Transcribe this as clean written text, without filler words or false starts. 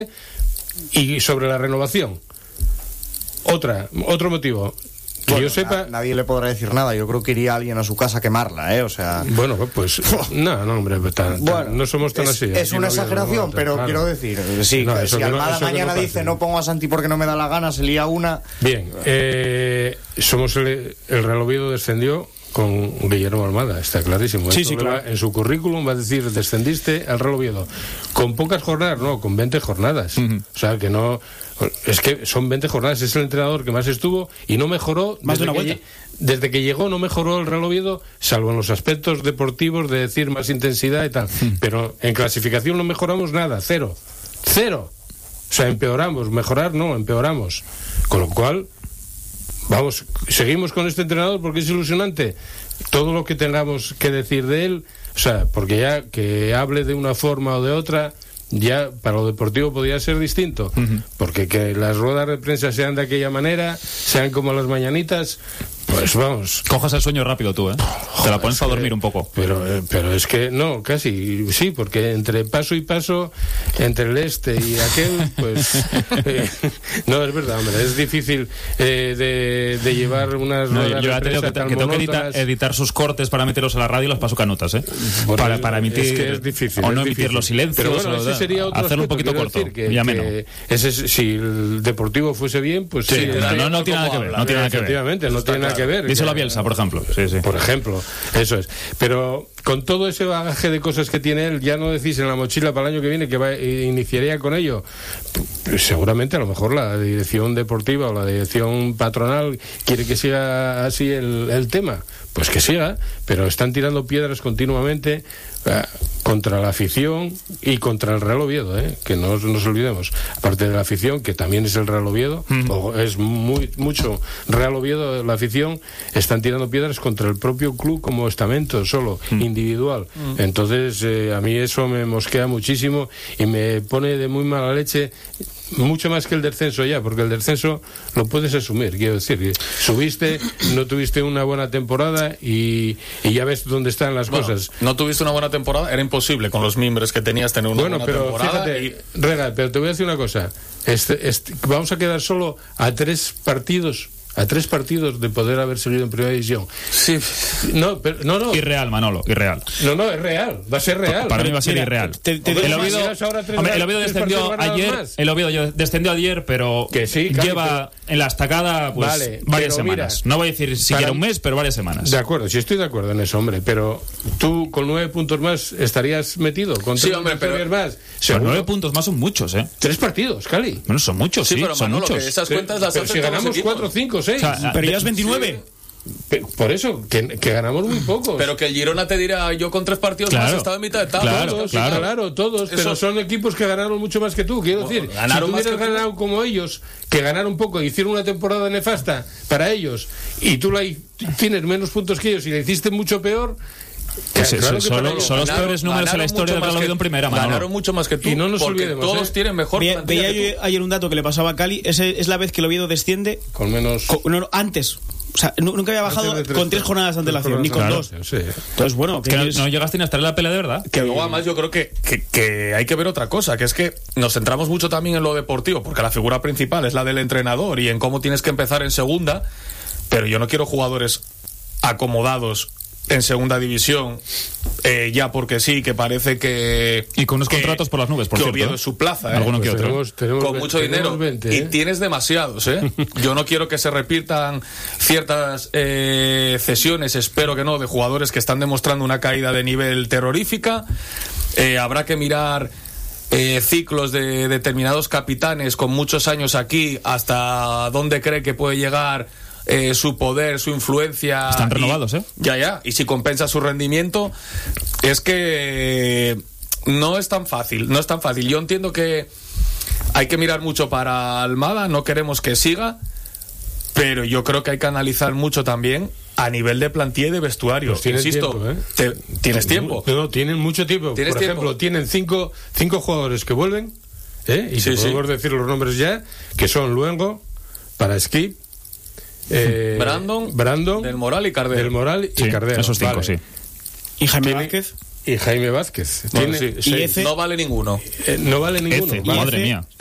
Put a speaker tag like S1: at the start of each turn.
S1: Y sobre la renovación, otro motivo. Que yo sepa,
S2: nadie le podrá decir nada. Yo creo que iría alguien a su casa a quemarla, o sea.
S1: Bueno, pues no, hombre, no somos tan así.
S2: Es una exageración, pero claro. Quiero decir, sí, no, si Almada mañana dice no pongo a Santi porque no me da la gana, se lía una.
S1: Bien, somos el Real Oviedo descendió con Guillermo Almada, está clarísimo.
S3: Sí, claro.
S1: En su currículum va a decir, descendiste al Real Oviedo. Con pocas jornadas, no, con 20 jornadas. O sea, que no... Es que son 20 jornadas, es el entrenador que más estuvo y no mejoró.
S3: Más de una vuelta.
S1: Desde que llegó no mejoró el Real Oviedo, salvo en los aspectos deportivos, de decir más intensidad y tal. Pero en clasificación no mejoramos nada, cero. O sea, empeoramos, mejorar no, empeoramos. Con lo cual... Vamos, seguimos con este entrenador porque es ilusionante. Todo lo que tengamos que decir de él, o sea, porque ya que hable de una forma o de otra, ya para lo deportivo podría ser distinto. Porque que las ruedas de prensa sean de aquella manera, sean como las mañanitas, pues vamos.
S3: Cojas el sueño rápido tú, te la pones para dormir un poco.
S1: Pero es que no, casi, sí, porque entre paso y paso, entre el este y aquel, pues no, es verdad, hombre, es difícil de llevar unas ruedas
S3: yo
S1: de prensa tan
S3: tengo
S1: monótonas.
S3: que editar sus cortes para meterlos a la radio y los paso canutas, para emitir,
S1: es que es difícil,
S3: o no
S1: es
S3: emitir
S1: difícil.
S3: los silencios,
S1: pero bueno, ese sería otro
S3: hacerlo un
S1: aspecto,
S3: poquito corto,
S1: decir,
S3: y ameno.
S1: Si el deportivo fuese bien, pues sí,
S3: no tiene nada que ver,
S1: efectivamente, no tiene nada que ver.
S3: Díselo a Bielsa, por ejemplo. Sí.
S1: Por ejemplo, eso es. Pero con todo ese bagaje de cosas que tiene él, ya no decís en la mochila para el año que viene que iniciaría con ello. Pues seguramente a lo mejor la dirección deportiva o la dirección patronal quiere que siga así el tema. Pues que siga, pero están tirando piedras continuamente contra la afición y contra el Real Oviedo, que no nos olvidemos. Aparte de la afición, que también es el Real Oviedo, o es mucho Real Oviedo, la afición, están tirando piedras contra el propio club como estamento, solo, individual. Entonces, a mí eso me mosquea muchísimo y me pone de muy mala leche, mucho más que el descenso ya, porque el descenso lo puedes asumir, quiero decir, que subiste, no tuviste una buena temporada y ya ves dónde están las cosas.
S4: No tuviste una buena temporada, era imposible con los mimbres que tenías tener una buena temporada.
S1: Fíjate, Rega, pero te voy a decir una cosa, vamos a quedar solo a 3 partidos de poder haber seguido en primera división.
S4: Sí.
S1: No.
S3: Irreal, Manolo, irreal.
S1: No, es real, va a ser real.
S3: Para mí va a ser irreal. El Oviedo descendió ayer, pero
S1: que sí,
S3: lleva en la estacada varias semanas. No voy a decir siquiera un mes, pero varias semanas.
S1: De acuerdo, sí estoy de acuerdo en eso, hombre, pero tú con 9 puntos más estarías metido. Con 3 puntos más.
S3: Pero 9 puntos más son muchos,
S1: 3 partidos, Cali.
S3: Bueno, son muchos, sí,
S4: pero
S3: son
S4: Manolo,
S3: muchos.
S4: Que esas cuentas las
S1: pero si ganamos 4, 5, 6.
S3: O sea,
S2: pero ya es 29.
S1: Por eso, que ganamos muy pocos.
S4: Pero que el Girona te dirá, yo con 3 partidos más estaba en mitad de tabla.
S1: Claro, todos. Eso, pero son equipos que ganaron mucho más que tú, quiero decir. Si tú hubieras ganado como ellos, que ganaron poco, hicieron una temporada nefasta para ellos, y tú tienes menos puntos que ellos y la hiciste mucho peor...
S3: Son los peores números en la historia del Real Oviedo en primera mano.
S4: Ganaron mucho más que tú,
S1: y no nos
S4: porque
S1: olvidemos,
S4: todos tienen mejor plantilla.
S5: Veía ayer un dato que le pasaba a Cali, es la vez que el Oviedo desciende
S1: con menos...
S5: antes. O sea, nunca había bajado con 3 jornadas de antelación, ni con 2.
S1: Sí.
S5: Entonces, bueno...
S3: Que no llegaste ni a estar en la pelea de verdad.
S4: Que luego, además, yo creo que hay que ver otra cosa, que es que nos centramos mucho también en lo deportivo, porque la figura principal es la del entrenador y en cómo tienes que empezar en segunda, pero yo no quiero jugadores acomodados en segunda división, ya porque sí, que parece que...
S3: Y con unos contratos por las nubes, por cierto.
S4: Oviedo es su plaza,
S3: Alguno que otro.
S4: Con mucho dinero.
S1: 20,
S4: y tienes demasiados, Yo no quiero que se repitan ciertas cesiones, espero que no, de jugadores que están demostrando una caída de nivel terrorífica. Habrá que mirar... ciclos de determinados capitanes con muchos años aquí, hasta dónde cree que puede llegar su poder, su influencia.
S3: Están renovados,
S4: Ya, y si compensa su rendimiento, es que no es tan fácil. Yo entiendo que hay que mirar mucho para Almada, no queremos que siga, pero yo creo que hay que analizar mucho también a nivel de plantilla y de vestuario.
S1: Pues
S4: insisto,
S1: tiempo,
S4: ¿tienes tiempo?
S1: No, tienen mucho tiempo. Por ejemplo, tienen 5 jugadores que vuelven, y podemos decir los nombres ya, que son Luengo, para Skip,
S4: Brandon, Del Moral y Cardero.
S1: Cardero.
S3: Esos 5, sí.
S5: ¿Y Jaime Vázquez?
S1: y Jaime Vázquez.
S4: Bueno, sí, no vale ninguno.
S1: No vale ninguno.
S3: Madre mía.